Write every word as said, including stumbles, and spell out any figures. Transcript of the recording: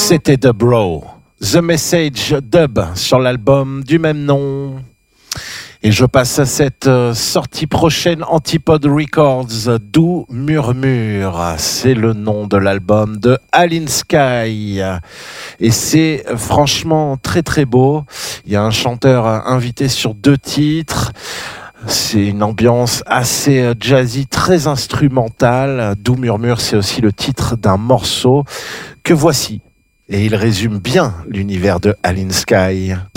C'était The Bro, The Message Dub sur l'album du même nom. Et je passe à cette sortie prochaine Antipode Records, Doux Murmure. C'est le nom de l'album de Aline Sky. Et c'est franchement très très beau. Il y a un chanteur invité sur deux titres. C'est une ambiance assez jazzy, très instrumentale. Doux Murmure, c'est aussi le titre d'un morceau que voici. Et il résume bien l'univers de Aline Sky.